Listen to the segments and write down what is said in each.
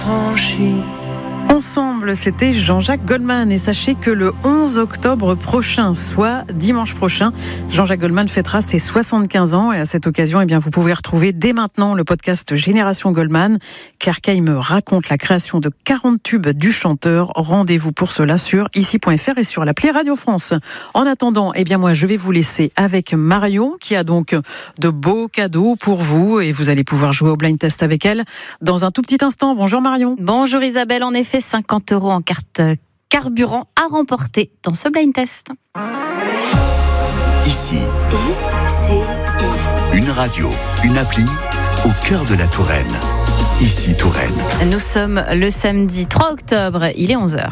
Ensemble, c'était Jean-Jacques Goldman. Et sachez que le 11 octobre prochain, soit dimanche prochain, Jean-Jacques Goldman fêtera ses 75 ans. Et à cette occasion, vous pouvez retrouver dès maintenant le podcast Génération Goldman. Claire Caille me raconte la création de 40 tubes du chanteur. Rendez-vous pour cela sur ici.fr et sur l'appli Radio France. En attendant, moi, je vais vous laisser avec Marion, qui a donc de beaux cadeaux pour vous. Et vous allez pouvoir jouer au blind test avec elle dans un tout petit instant. Bonjour Marion. Bonjour Isabelle. En effet, 50 € en carte carburant à remporter dans ce blind test. Ici, une radio, une appli au cœur de la Touraine. Ici Touraine. Nous sommes le samedi 3 octobre, il est 11h.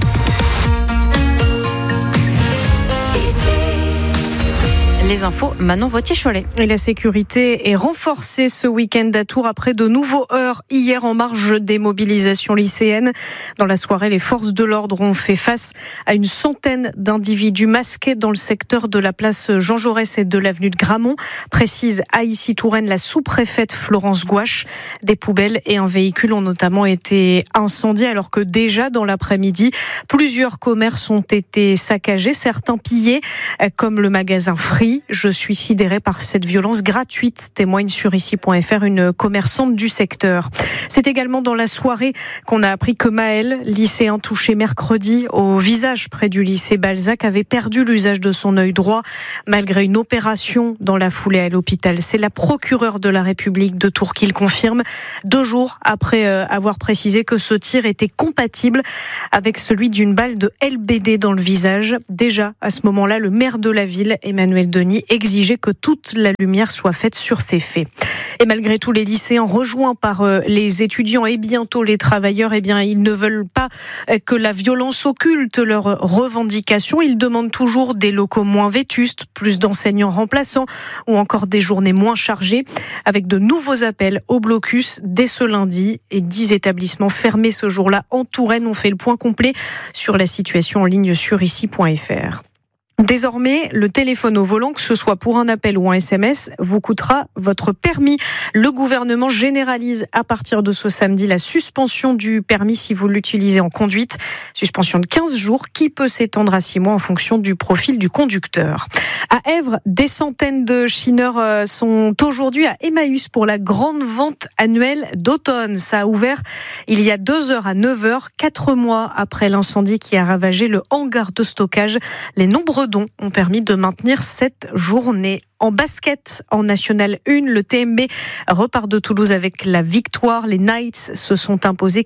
Les infos, Manon Vautier-Cholet. Et la sécurité est renforcée ce week-end à Tours après de nouveaux heurts hier en marge des mobilisations lycéennes. Dans la soirée, les forces de l'ordre ont fait face à une centaine d'individus masqués dans le secteur de la place Jean Jaurès et de l'avenue de Gramont, précise à ici Touraine la sous-préfète Florence Gouache. Des poubelles et un véhicule ont notamment été incendiés alors que déjà dans l'après-midi, plusieurs commerces ont été saccagés, certains pillés comme le magasin Free. Je suis sidérée par cette violence gratuite, témoigne sur ici.fr une commerçante du secteur. C'est également dans la soirée qu'on a appris que Maël, lycéen touché mercredi au visage près du lycée Balzac, avait perdu l'usage de son œil droit malgré une opération dans la foulée à l'hôpital. C'est la procureure de la République de Tours qui le confirme, 2 jours après avoir précisé que ce tir était compatible avec celui d'une balle de LBD dans le visage. Déjà, à ce moment-là, le maire de la ville, Emmanuel Denis, exigeait que toute la lumière soit faite sur ces faits. Et malgré tout, les lycéens rejoints par les étudiants et bientôt les travailleurs, ils ne veulent pas que la violence occulte leurs revendications. Ils demandent toujours des locaux moins vétustes, plus d'enseignants remplaçants ou encore des journées moins chargées, avec de nouveaux appels au blocus dès ce lundi. Et 10 établissements fermés ce jour-là en Touraine. On fait le point complet sur la situation en ligne sur ici.fr. Désormais, le téléphone au volant, que ce soit pour un appel ou un SMS, vous coûtera votre permis. Le gouvernement généralise à partir de ce samedi la suspension du permis si vous l'utilisez en conduite. Suspension de 15 jours qui peut s'étendre à 6 mois en fonction du profil du conducteur. À Èvre, des centaines de chineurs sont aujourd'hui à Emmaüs pour la grande vente annuelle d'automne. Ça a ouvert il y a 2 heures à 9 heures, 4 mois après l'incendie qui a ravagé le hangar de stockage. Les nombreux dons ont permis de maintenir cette journée. En basket, en National 1, le TMB repart de Toulouse avec la victoire. Les Knights se sont imposés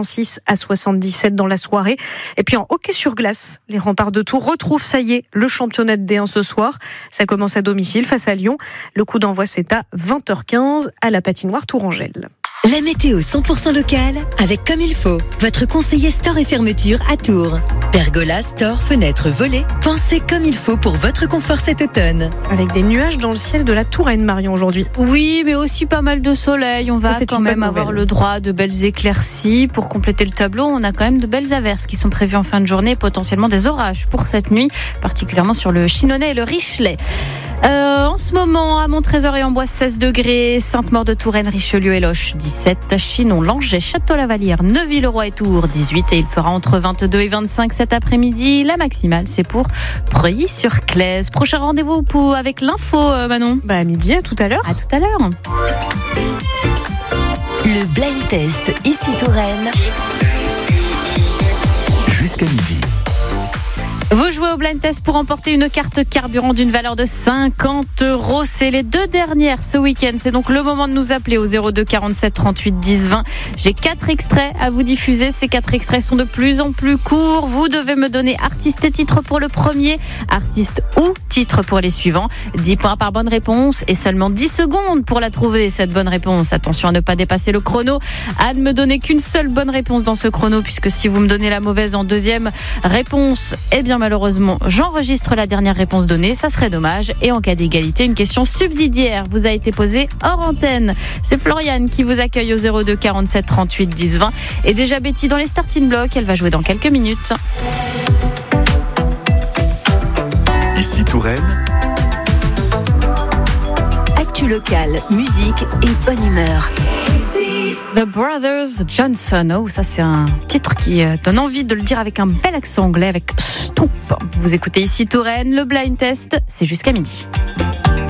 86-77 dans la soirée. Et puis en hockey sur glace, les Remparts de Tours retrouvent, ça y est, le championnat de D1 ce soir. Ça commence à domicile face à Lyon. Le coup d'envoi, c'est à 20h15 à la patinoire Tourangelle. La météo 100% locale avec Comme il faut. Votre conseiller store et fermeture à Tours. Pergola, store, fenêtres, volets. Pensez comme il faut pour votre confort cet automne. Avec des nuages dans le ciel de la Touraine, Marion, aujourd'hui. Oui, mais aussi pas mal de soleil. On va quand même avoir le droit de belles éclaircies. Pour compléter le tableau, on a quand même de belles averses qui sont prévues en fin de journée. Potentiellement des orages pour cette nuit, particulièrement sur le Chinonais et le Richelet. En ce moment, à Montrésor et Amboise, 16 degrés, Sainte-Maure-de-Touraine, Richelieu et Loches, 17, Chinon, Langeais, Château-Lavallière, Neuville-le-Roi et Tours, 18, et il fera entre 22 et 25 cet après-midi. La maximale, c'est pour Preuilly-sur-Claise. Prochain rendez-vous avec l'info, Manon. À midi, à tout à l'heure. À tout à l'heure. Le blind test, ici Touraine. Jusqu'à midi. Vous jouez au blind test pour emporter une carte carburant d'une valeur de 50 €. C'est les 2 dernières ce week-end. C'est donc le moment de nous appeler au 02 47 38 10 20. J'ai 4 extraits à vous diffuser. Ces 4 extraits sont de plus en plus courts. Vous devez me donner artiste et titre pour le premier, artiste ou titre pour les suivants. 10 points par bonne réponse et seulement 10 secondes pour la trouver, cette bonne réponse. Attention à ne pas dépasser le chrono, à ne me donner qu'une seule bonne réponse dans ce chrono, puisque si vous me donnez la mauvaise en deuxième réponse, malheureusement, j'enregistre la dernière réponse donnée, ça serait dommage. Et en cas d'égalité, une question subsidiaire vous a été posée hors antenne. C'est Floriane qui vous accueille au 02 47 38 10 20. Et déjà Betty dans les starting blocks, elle va jouer dans quelques minutes. Ici Touraine. Actu locale, musique et bonne humeur. Ici. The Brothers Johnson. Oh, ça c'est un titre qui donne envie de le dire avec un bel accent anglais, avec Stomp. Vous écoutez ici Touraine, le blind test, c'est jusqu'à midi.